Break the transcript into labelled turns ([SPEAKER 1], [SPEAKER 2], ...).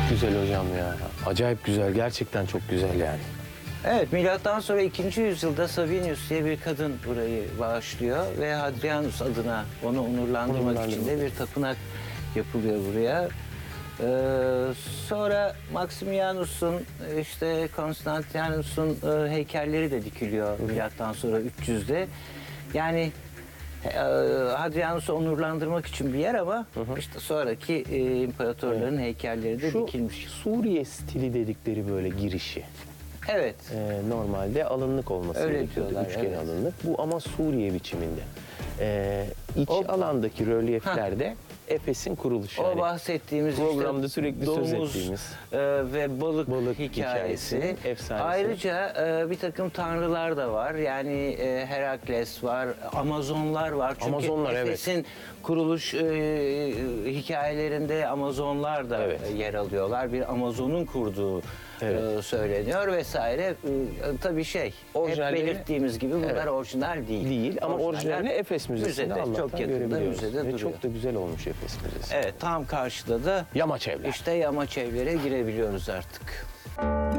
[SPEAKER 1] güzel hocam ya. Acayip güzel. Gerçekten çok güzel yani.
[SPEAKER 2] Evet, milattan sonra 2. yüzyılda Savinius diye bir kadın burayı bağışlıyor ve Hadrianus adına onu onurlandırmak için de bir tapınak yapılıyor buraya. Sonra Maximianus'un, işte Konstantinus'un heykelleri de dikiliyor milattan sonra 300'de. Yani Hadrianus'u onurlandırmak için bir yer ama işte sonraki imparatorların heykelleri de dikilmiş.
[SPEAKER 1] Suriye stili dedikleri böyle girişi.
[SPEAKER 2] Evet.
[SPEAKER 1] Normalde alınlık olması
[SPEAKER 2] Öyle
[SPEAKER 1] gerekiyordu.
[SPEAKER 2] diyorlar,
[SPEAKER 1] Üçgen
[SPEAKER 2] evet.
[SPEAKER 1] alınlık. Bu ama Suriye biçiminde. İç
[SPEAKER 2] O-
[SPEAKER 1] alandaki rölyeflerde Efes'in kuruluşu.
[SPEAKER 2] O
[SPEAKER 1] Yani
[SPEAKER 2] bahsettiğimiz
[SPEAKER 1] programda
[SPEAKER 2] işte
[SPEAKER 1] sürekli söz
[SPEAKER 2] domuz
[SPEAKER 1] ettiğimiz
[SPEAKER 2] ve balık hikayesi.
[SPEAKER 1] efsanesi.
[SPEAKER 2] Ayrıca bir takım tanrılar da var. Yani Herakles var, Amazonlar var. Çünkü
[SPEAKER 1] Amazonlar, evet.
[SPEAKER 2] Efes'in kuruluş hikayelerinde Amazonlar da
[SPEAKER 1] Evet.
[SPEAKER 2] yer alıyorlar. Bir Amazon'un kurduğu söyleniyor vesaire. Tabii hep
[SPEAKER 1] Orijinalleri-
[SPEAKER 2] belirttiğimiz gibi bunlar orijinal değil.
[SPEAKER 1] Değil ama
[SPEAKER 2] Orijinaller
[SPEAKER 1] orijinalini Efes Müzesi'nde
[SPEAKER 2] müzede, çok
[SPEAKER 1] Allah'tan
[SPEAKER 2] yakında
[SPEAKER 1] görebiliyoruz.
[SPEAKER 2] müzede
[SPEAKER 1] Ve
[SPEAKER 2] duruyor.
[SPEAKER 1] çok da güzel olmuş Efes Müzesi.
[SPEAKER 2] Evet, tam karşıda da
[SPEAKER 1] Yamaç evler.
[SPEAKER 2] işte yamaç evlere girebiliyoruz artık.